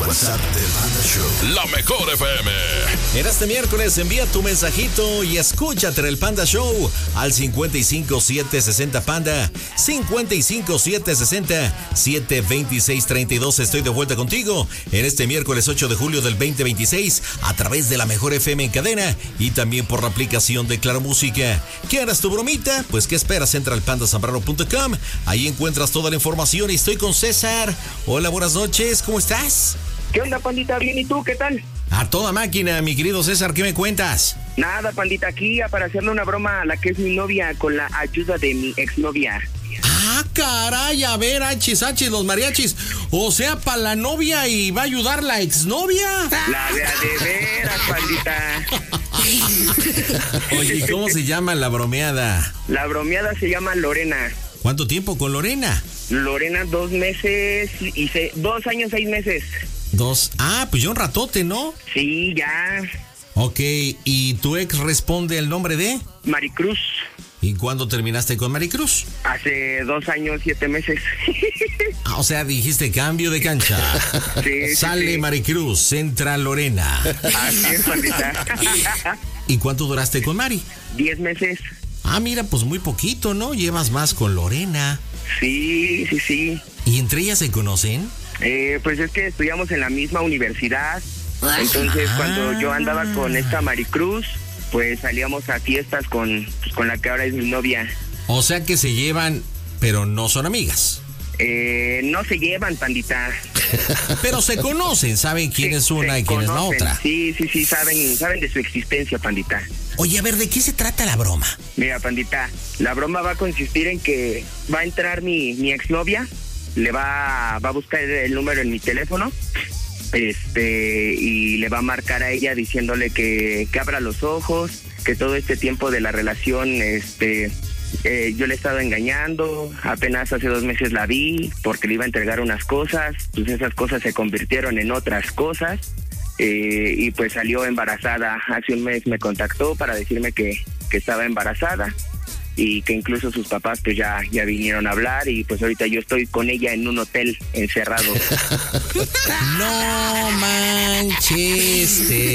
WhatsApp del Panda Show. La mejor FM. En este miércoles envía tu mensajito y escúchate en el Panda Show al 55760 Panda, 55760-72632. Estoy de vuelta contigo en este miércoles 8 de julio del 2026 a través de la mejor FM en cadena y también por la aplicación de Claro Música. ¿Quieres tu bromita? Pues ¿qué esperas? Entra al pandasambrano.com. Ahí encuentras toda la información y estoy con César. Hola, buenas noches, ¿cómo estás? ¿Qué onda, pandita? Bien, ¿y tú? ¿Qué tal? A toda máquina, mi querido César, ¿qué me cuentas? Nada, pandita, aquí para hacerle una broma a la que es mi novia con la ayuda de mi exnovia. Ah, caray, a ver, achis, los mariachis. O sea, para la novia y va a ayudar la exnovia. La de veras, pandita. Oye, ¿cómo se llama la bromeada? La bromeada se llama Lorena. ¿Cuánto tiempo con Lorena? Lorena, 2 meses y 2 años, 6 meses. Pues ya un ratote, ¿no? Sí, ya. Ok, ¿y tu ex responde el nombre de? Maricruz. ¿Y cuándo terminaste con Maricruz? Hace 2 años, 7 meses. O sea, dijiste cambio de cancha. Sí, Sale sí. Maricruz, entra Lorena. Así es, pandita. ¿Y cuánto duraste con Mari? 10 meses. Ah, mira, pues muy poquito, ¿no? Llevas más con Lorena. Sí. ¿Y entre ellas se conocen? Pues es que estudiamos en la misma universidad. Entonces, cuando yo andaba con esta Maricruz, pues salíamos a fiestas con la que ahora es mi novia. O sea que se llevan, pero no son amigas. No se llevan, pandita. Pero se conocen, saben quién es una y quién es la otra. Sí, saben de su existencia, pandita. Oye, a ver, ¿de qué se trata la broma? Mira, pandita, la broma va a consistir en que va a entrar mi exnovia, le va a buscar el número en mi teléfono, y le va a marcar a ella diciéndole que abra los ojos, que todo este tiempo de la relación, yo le he estado engañando, apenas hace 2 meses la vi porque le iba a entregar unas cosas, pues esas cosas se convirtieron en otras cosas, y pues salió embarazada. Hace 1 mes me contactó para decirme que estaba embarazada y que incluso sus papás pues ya vinieron a hablar y pues ahorita yo estoy con ella en un hotel encerrado. No manches.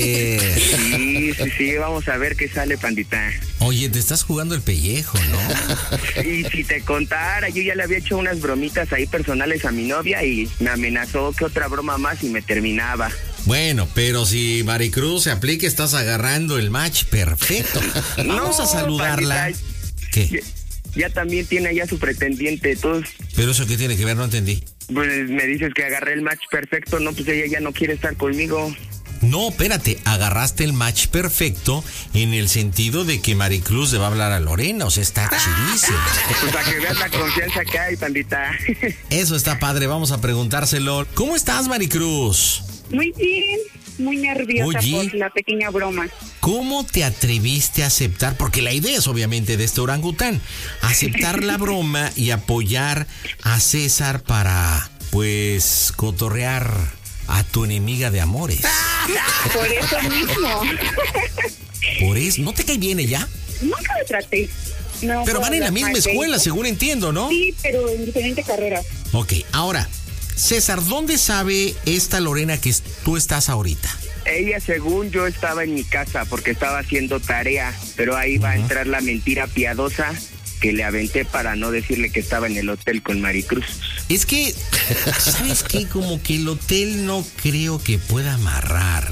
Sí, vamos a ver qué sale, pandita. Oye, te estás jugando el pellejo, ¿no? Sí, si te contara, yo ya le había hecho unas bromitas ahí personales a mi novia y me amenazó que otra broma más y me terminaba. Bueno, pero si Maricruz se aplica, estás agarrando el match perfecto. Vamos a saludarla. Pandita, ¿Qué? Ya también tiene ya su pretendiente, todos. ¿Pero eso qué tiene que ver? No entendí. Pues me dices que agarré el match perfecto, no, pues ella ya no quiere estar conmigo. No, espérate, agarraste el match perfecto en el sentido de que Maricruz le va a hablar a Lorena, o sea, está chidísimo. Pues para que veas la confianza que hay, pandita. Eso está padre, vamos a preguntárselo. ¿Cómo estás, Maricruz? Muy bien, muy nerviosa. Oye, por la pequeña broma. ¿Cómo te atreviste a aceptar? Porque la idea es obviamente de este orangután, aceptar la broma y apoyar a César para, pues, cotorrear a tu enemiga de amores. Por eso mismo. Por eso, ¿no te cae bien ella? Nunca me traté. No, Pero van en la hablar misma mal de escuela, ella. según entiendo, ¿no? Sí, pero en diferentes carreras. Ok, ahora, César, ¿dónde sabe esta Lorena que tú estás ahorita? Ella, según yo, estaba en mi casa porque estaba haciendo tarea, pero ahí va a entrar la mentira piadosa que le aventé para no decirle que estaba en el hotel con Maricruz. Es que, ¿sabes qué? Como que el hotel no creo que pueda amarrar.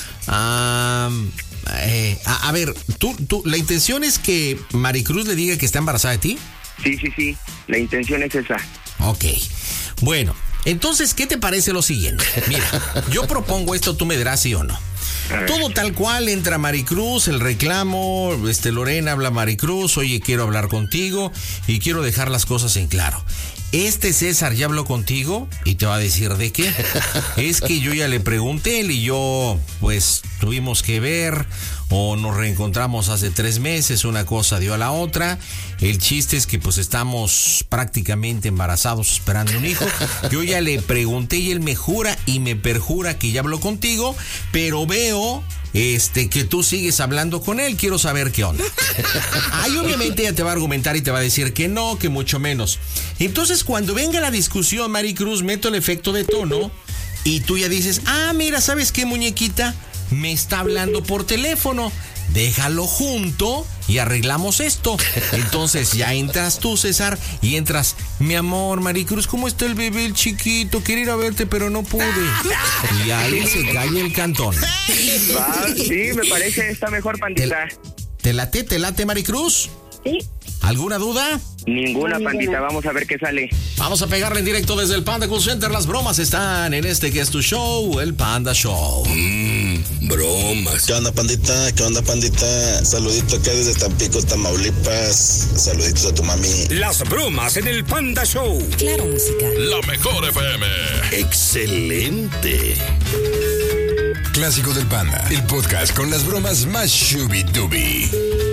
A ver, ¿tú, la intención es que Maricruz le diga que está embarazada de ti? Sí, la intención es esa. Ok, bueno, entonces, ¿qué te parece lo siguiente? Mira, yo propongo esto, tú me dirás sí o no. Todo tal cual, entra Maricruz, el reclamo, Lorena habla a Maricruz, oye, quiero hablar contigo y quiero dejar las cosas en claro. César ya habló contigo y te va a decir de qué. Es que yo ya le pregunté, él y yo, pues, tuvimos que ver o nos reencontramos hace 3 meses, una cosa dio a la otra. El chiste es que pues estamos prácticamente embarazados esperando un hijo. Yo ya le pregunté y él me jura y me perjura que ya habló contigo, pero veo que tú sigues hablando con él, quiero saber qué onda. Ahí obviamente ella te va a argumentar y te va a decir que no, que mucho menos. Entonces cuando venga la discusión, Maricruz, meto el efecto de tono y tú ya dices, mira, ¿sabes qué, muñequita? Me está hablando por teléfono. Déjalo junto y arreglamos esto. Entonces ya entras tú, César, y entras, mi amor, Maricruz, ¿cómo está el bebé, el chiquito? Quiero ir a verte, pero no pude. Y ahí se cae el cantón. Sí, me parece, está mejor, pandita. ¿Te late, Maricruz? Sí. ¿Alguna duda? Ninguna, pandita, vamos a ver qué sale. Vamos a pegarle en directo desde el Panda Cool Center. Las bromas están en este que es tu show, el Panda Show. Bromas. ¿Qué onda, pandita? ¿Qué onda, pandita? Saludito acá desde Tampico, Tamaulipas. Saluditos a tu mami. Las bromas en el Panda Show. Claro, música. La mejor FM. Excelente. Clásico del Panda, el podcast con las bromas más shubi-dubi.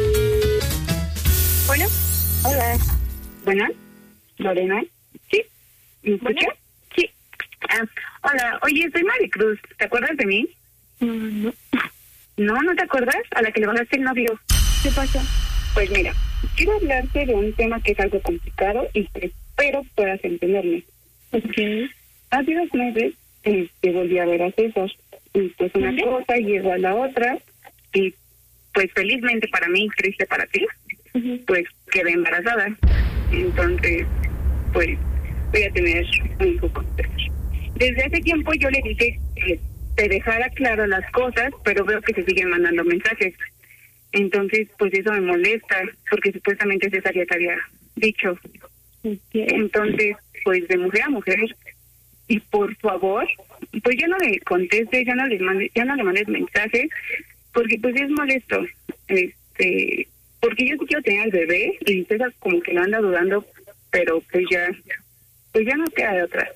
Bueno. Hola. Bueno. Lorena. Sí. ¿Me escucha? Sí. Hola. Oye, soy Maricruz. ¿Te acuerdas de mí? No. ¿No te acuerdas? A la que le bajaste el novio. ¿Qué pasa? Pues mira, quiero hablarte de un tema que es algo complicado y que espero puedas entenderme. Ok. Hace 2 meses te volví a ver a César. Y pues una cosa llegó a la otra y pues felizmente para mí, triste para ti, pues quedé embarazada. Entonces, pues voy a tener un hijo con César. Desde hace tiempo yo le dije que te dejara claro las cosas, pero veo que se siguen mandando mensajes. Entonces, pues eso me molesta, porque supuestamente César ya te había dicho. Entonces, pues de mujer a mujer, y por favor, pues ya no le contestes, ya no le mandes mensajes, porque pues es molesto. Porque yo sí quiero tener al bebé, y César como que lo anda dudando, pero pues ya no queda de otra.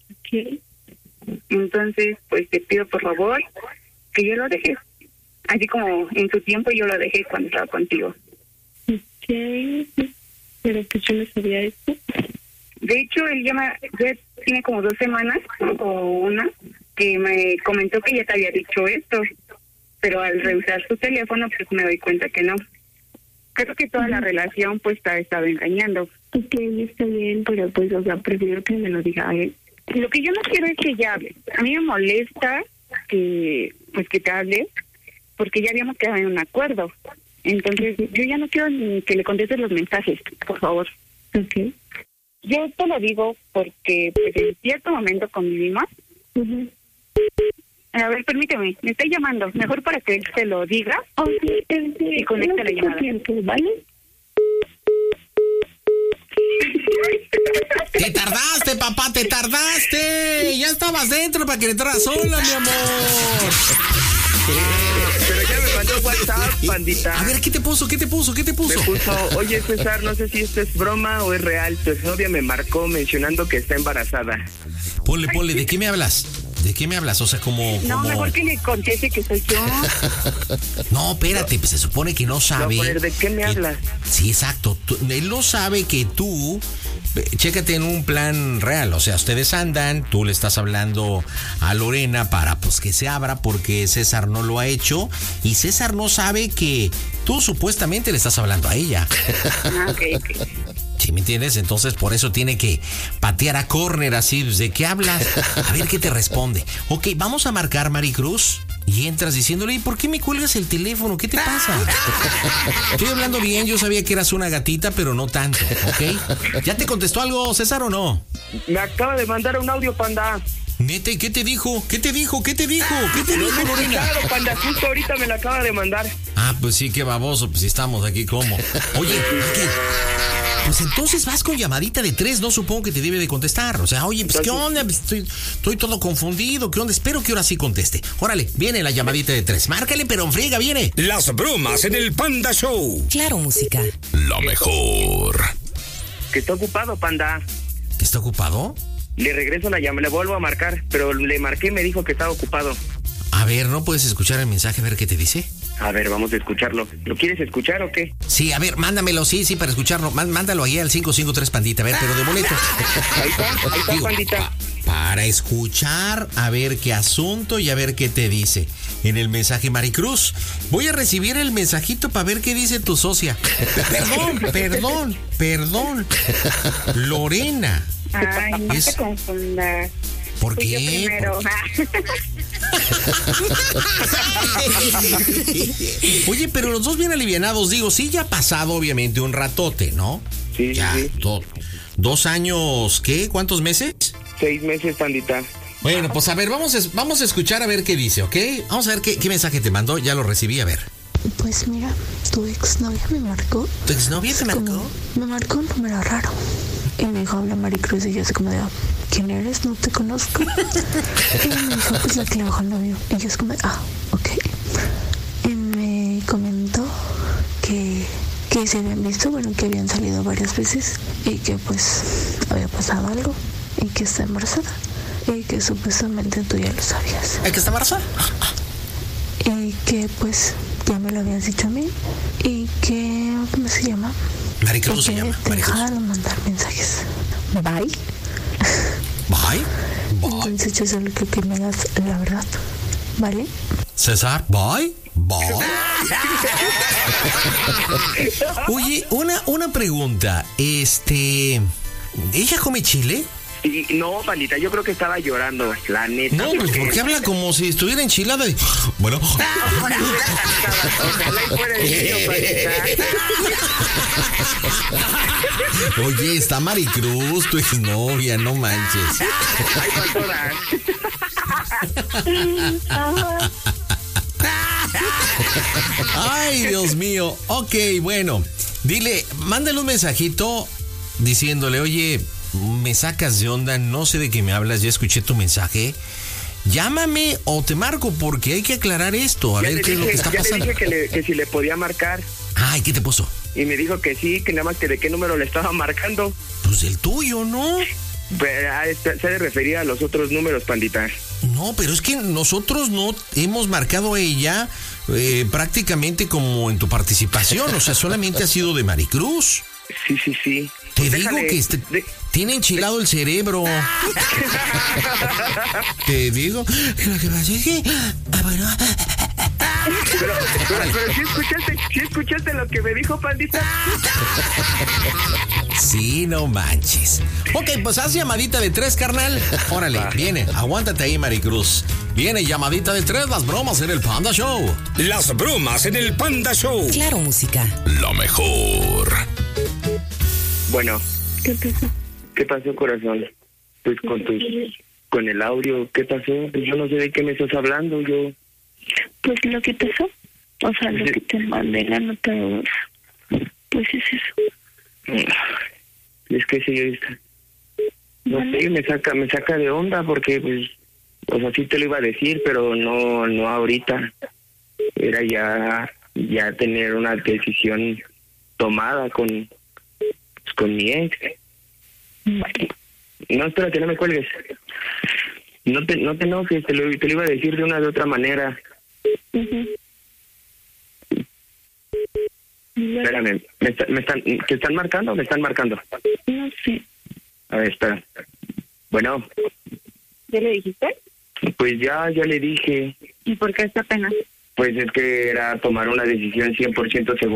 Entonces, pues te pido por favor que yo lo dejes, así como en su tiempo yo lo dejé cuando estaba contigo. Pero pues yo no sabía esto. De hecho, él ya tiene como 2 semanas o una que me comentó que ya te había dicho esto, pero al revisar su teléfono pues me doy cuenta que no. Creo que toda la relación pues te ha estado engañando. Ok, está bien, pero pues prefiero que me lo diga a él. Lo que yo no quiero es que ya hables. A mí me molesta que te hables, porque ya habíamos quedado en un acuerdo. Entonces, yo ya no quiero ni que le contestes los mensajes, por favor. Okay. Yo te lo digo porque pues en cierto momento convivimos. A ver, permíteme, me está llamando. Mejor para que él te lo diga y conecte la llamada. ¿Vale? Te tardaste, papá, te tardaste. Ya estabas dentro para que le entraras sola, mi amor. Pero ya me mandó WhatsApp, pandita. A ver, ¿qué te puso? Me puso, oye César, no sé si esto es broma o es real. Tu exnovia me marcó mencionando que está embarazada. Ponle, ¿de qué me hablas? ¿De qué me hablas? O sea, como... No, mejor que le conteste que soy yo. No, espérate, pues se supone que no sabe... No, ¿de qué me hablas? Sí, exacto. Él no sabe que tú... Chécate en un plan real, o sea, ustedes andan, tú le estás hablando a Lorena para pues que se abra porque César no lo ha hecho y César no sabe que tú supuestamente le estás hablando a ella. Ok. ¿Sí me entiendes? Entonces por eso tiene que patear a córner así, ¿de qué hablas? A ver qué te responde. Ok, vamos a marcar Maricruz. Y entras diciéndole, ¿y por qué me cuelgas el teléfono? ¿Qué te pasa? Estoy hablando bien, yo sabía que eras una gatita, pero no tanto, ¿ok? ¿Ya te contestó algo, César, o no? Me acaba de mandar un audio, panda. Neta, ¿y qué te dijo? ¿Qué te dijo, Lorena? Claro, panda, justo ahorita me la acaba de mandar. Ah, pues sí, qué baboso, pues si estamos aquí, ¿cómo? Oye, ¿qué? Pues entonces vas con llamadita de 3, no supongo que te debe de contestar. O sea, oye, pues ¿qué onda? Pues, estoy todo confundido, ¿qué onda? Espero que ahora sí conteste. Órale, viene la llamadita de 3. Márcale, pero en friega, viene. Las bromas en el Panda Show. Claro, música. La mejor. Que está ocupado, panda. ¿Que está ocupado? Le regreso la llamada, le vuelvo a marcar, pero le marqué y me dijo que estaba ocupado. A ver, ¿no puedes escuchar el mensaje a ver qué te dice? A ver, vamos a escucharlo. ¿Lo quieres escuchar o qué? Sí, a ver, mándamelo, sí, para escucharlo. Mándalo ahí al 553 pandita, a ver, pero de boleto. Ahí está, pandita. Para escuchar, a ver qué asunto y a ver qué te dice. En el mensaje, Maricruz, voy a recibir el mensajito para ver qué dice tu socia. Perdón. Lorena. Ay, no te confundas. ¿Por Pues yo qué? primero. Oye, pero los dos bien alivianados, digo, sí, ya ha pasado obviamente un ratote, ¿no? Sí, Ya, sí. 2 años, ¿qué? ¿Cuántos meses? 6 meses, pandita. Bueno, pues a ver, vamos a escuchar a ver qué dice, ¿ok? Vamos a ver qué mensaje te mandó, ya lo recibí, a ver. Pues mira, tu exnovia me marcó. ¿Tu exnovia te marcó? Me marcó un número raro. Y me dijo, habla Maricruz. Y yo así como de, ¿quién eres? No te conozco. Y me dijo, pues la que le bajó el novio. Y yo es como de, ok. Y me comentó que se habían visto, bueno, que habían salido varias veces. Y que pues había pasado algo. Y que está embarazada. Y que supuestamente tú ya lo sabías. ¿El que está embarazada? Y que pues ya me lo habías dicho a mí. Y que, ¿cómo se llama? Maricruz se Y que llama. te Maricruz. dejara de mandar mensajes. Bye. Bye. Bye. Entonces yo solo creo que me das la verdad. ¿Vale? César, bye. Bye. Oye, una pregunta. ¿Ella come chile? Y no, pandita, yo creo que estaba llorando, la neta. No, pues porque habla como si estuviera enchilada. Bueno. Ojalá y fuera el niño, pandita. Oye, está Maricruz, tu exnovia, no manches. Ay, pastora. Ay, Dios mío. Ok, bueno. Dile, mándale un mensajito diciéndole, oye, me sacas de onda, no sé de qué me hablas, ya escuché tu mensaje. Llámame o te marco porque hay que aclarar esto, a ver qué es lo que está pasando. Ya le dije que si le podía marcar. Ay, ¿qué te puso? Y me dijo que sí, que nada más que de qué número le estaba marcando. Pues el tuyo, ¿no? Se ha de referir a los otros números, pandita. No, pero es que nosotros no hemos marcado a ella prácticamente como en tu participación, o sea, solamente ha sido de Maricruz. Sí. Te Pues digo déjale, que tiene enchilado el cerebro. Te digo. Lo que pasa es que. Bueno. Pero ¿sí escuchaste lo que me dijo, pandita? Sí, no manches. Ok, pues haz llamadita de 3, carnal. Órale, viene, aguántate ahí, Maricruz. Viene llamadita de 3, las bromas en el Panda Show. Las bromas en el Panda Show. Claro, música. Lo mejor. Bueno. ¿Qué pasó? ¿Qué pasó, corazón? Pues con el audio, ¿qué pasó? Pues yo no sé de qué me estás hablando, yo... Pues lo que pasó. O sea, lo que te mandé la nota de voz. Pues es eso. Es que señorita, no sé, me saca de onda porque pues, o sea, sí te lo iba a decir, pero no ahorita. Era ya tener una decisión tomada con mi ex. Vale. No, espérate, no me cuelgues. No te enojes, te lo iba a decir de una de otra manera. Uh-huh. Espérame, ¿te están marcando o me están marcando? No sé. A ver, espera. Bueno, ¿Ya le dijiste? pues ya le dije. ¿Y por qué esta pena? Pues es que era tomar una decisión 100% segura.